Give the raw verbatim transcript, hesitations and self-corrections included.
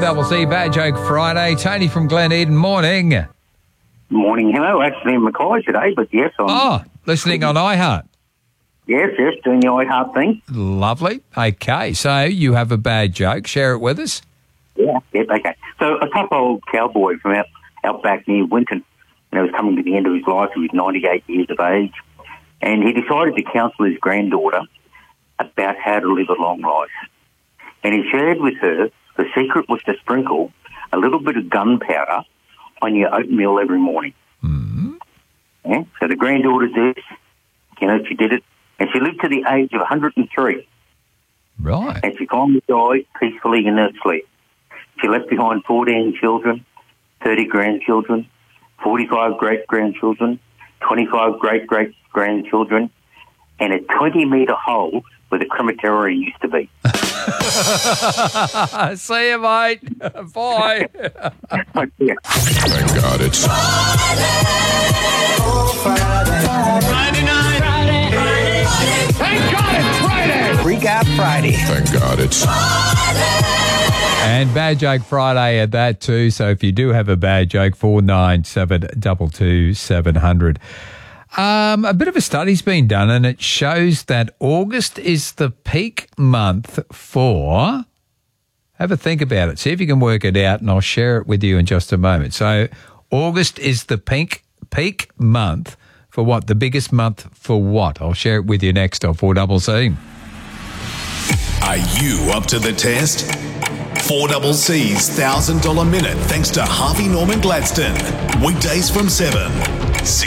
Double C Bad Joke Friday. Tony from Glen Eden, morning. Morning. Hello, actually in Mackay today, but yes, I'm... Oh, listening on iHeart. Yes, yes, doing the iHeart thing. Lovely. Okay, so you have a bad joke. Share it with us. Yeah, yep, okay. So a tough old cowboy from out, out back near Winton, and he was coming to the end of his life. He was ninety-eight years of age, and he decided to counsel his granddaughter about how to live a long life. And he shared with her the secret was to sprinkle a little bit of gunpowder on your oatmeal every morning. Mm-hmm. Yeah? So the granddaughter did, you know, she did it, and she lived to the age of one hundred and three. Right. And she finally died peacefully in her sleep. She left behind fourteen children, thirty grandchildren, forty-five great-grandchildren, twenty-five great-great-grandchildren, and a twenty-metre hole where the crematorium used to be. See you, mate. Bye. Yeah. Thank God it's Friday. Friday night. Friday. Friday. Thank God it's Friday. Recap Friday. Thank God it's And Bad Joke Friday at that too. So if you do have a bad joke, four nine seven two two seven hundred. Um, a bit of a study's been done, and it shows that August is the peak month for... Have a think about it. See if you can work it out, and I'll share it with you in just a moment. So August is the peak, peak month for what? The biggest month for what? I'll share it with you next on four double C. Are you up to the test? four double C's one thousand dollars minute thanks to Harvey Norman Gladstone. Weekdays from seven.